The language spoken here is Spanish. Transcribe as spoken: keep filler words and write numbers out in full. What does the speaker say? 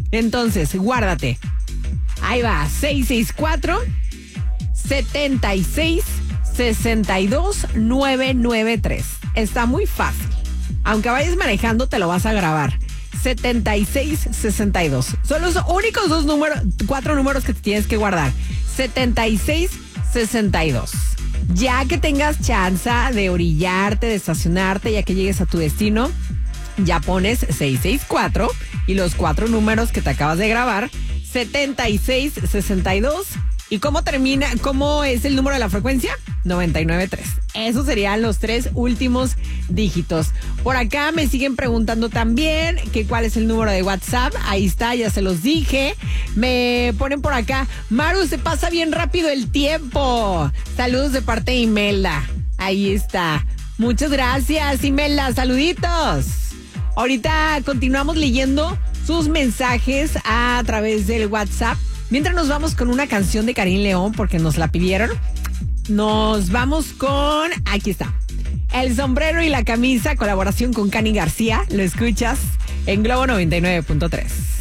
Entonces, guárdate. Ahí va, seis seis cuatro, setenta y seis, sesenta y dos, nueve nueve tres. Está muy fácil. Aunque vayas manejando, te lo vas a grabar. setenta y seis, sesenta y dos. Son los únicos dos números, cuatro números que te tienes que guardar. setenta y seis, sesenta y dos. Ya que tengas chance de orillarte, de estacionarte, ya que llegues a tu destino, ya pones seiscientos sesenta y cuatro y los cuatro números que te acabas de grabar, setenta y seis, sesenta y dos. ¿Y cómo termina? ¿Cómo es el número de la frecuencia? noventa y nueve punto tres. Esos serían los tres últimos dígitos. Por acá me siguen preguntando también que cuál es el número de WhatsApp. Ahí está, ya se los dije. Me ponen por acá, Maru, se pasa bien rápido el tiempo. Saludos de parte de Imelda. Ahí está. Muchas gracias, Imelda. Saluditos. Ahorita continuamos leyendo sus mensajes a través del WhatsApp. Mientras nos vamos con una canción de Karim León, porque nos la pidieron. Nos vamos con... Aquí está. El sombrero y la camisa, colaboración con Cani García. Lo escuchas en Globo noventa y nueve punto tres.